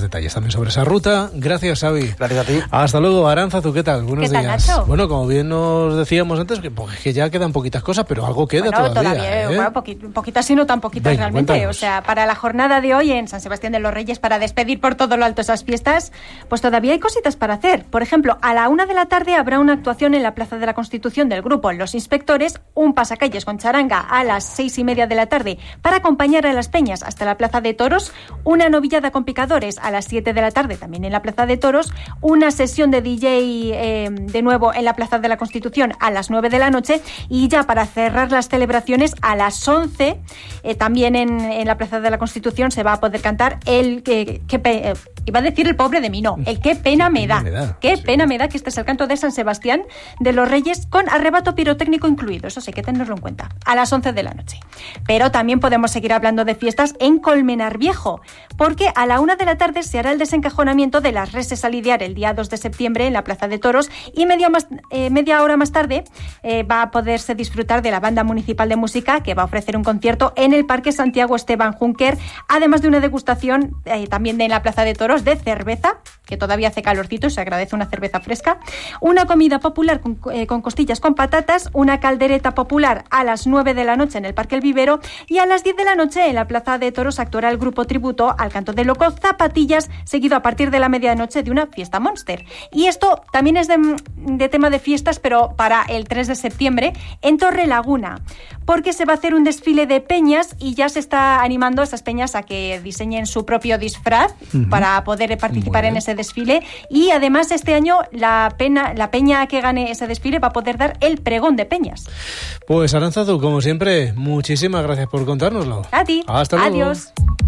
detalles también sobre esa ruta. Gracias, Xavi. Gracias a ti. Hasta luego, Arantzazu, ¿qué tal? Buenos días. Nacho? Bueno, como bien nos decíamos antes, que ya quedan poquitas cosas, pero algo queda todavía. Bueno, poquitas y no tan poquitas. Venga, realmente. Cuéntanos. O sea, para la jornada de hoy en San Sebastián de los Reyes, para despedir por todo lo alto esas fiestas, pues todavía hay cositas para hacer. Por ejemplo, a la 1 de la tarde habrá una actuación en la Plaza de la Constitución del grupo Los Inspectores, un pasacalles con charanga a las 6:30 de la tarde para acompañar a las peñas hasta la Plaza de Toros, una novillada con picadores a las 7 de la tarde también en la Plaza de Toros, una sesión de DJ de nuevo en la Plaza de la Constitución a las 9 de la noche y ya para cerrar las celebraciones a las 11 también en la Plaza de la Constitución se va a poder cantar iba a decir el pobre de mí, no, el qué pena me da. Qué pena me da, que este es el canto de San Sebastián de los Reyes con arrebato pirotécnico incluido, eso sí, hay que tenerlo en cuenta, a las 11 de la noche. Pero también podemos seguir hablando de fiestas en Colmenar Viejo, porque a la 1 de la tarde se hará el desencajonamiento de las reses a lidiar el día 2 de septiembre en la Plaza de Toros y media hora más tarde va a poderse disfrutar de la Banda Municipal de Música, que va a ofrecer un concierto en el Parque Santiago Esteban Juncker, además de una degustación también en la Plaza de Toros de cerveza, que todavía hace calorcito y se agradece una cerveza fresca, una comida popular con costillas con patatas, una caldereta popular a las 9 de la noche en el Parque El Vivero y a las 10 de la noche en la Plaza de Toros actuará el grupo tributo al canto de loco Zapatillas, seguido a partir de la medianoche de una fiesta Monster. Y esto también es de tema de fiestas, pero para el 3 de septiembre en Torrelaguna, porque se va a hacer un desfile de peñas y ya se está animando a esas peñas a que diseñen su propio disfraz para poder participar en ese desfile, y además este año la peña que gane ese desfile va a poder dar el pregón de peñas. Pues Arantzazu, como siempre, muchísimas gracias por contárnoslo. A ti. Hasta luego. Adiós.